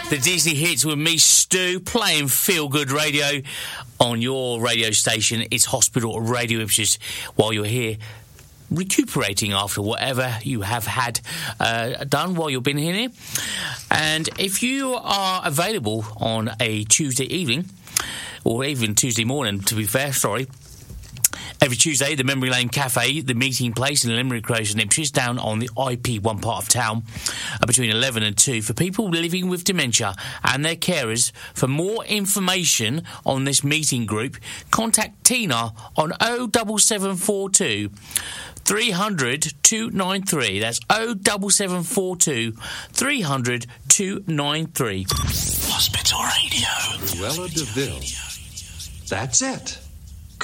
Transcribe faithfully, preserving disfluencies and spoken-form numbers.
The Disney hits with me, Stu, playing Feel Good Radio on your radio station. It's Hospital Radio Ipswich. While you're here, recuperating after whatever you have had uh, done while you've been here. And if you are available on a Tuesday evening, or even Tuesday morning, to be fair, sorry, every Tuesday, the Memory Lane Cafe, the meeting place in Limerick Road and Ipswich, down on the I P one part of town, uh, between eleven and two, for people living with dementia and their carers. For more information on this meeting group, contact Tina on oh seven seven four two three hundred two nine three. That's oh seven seven four two three hundred two nine three. Hospital Radio. Cruella de Vil. That's it.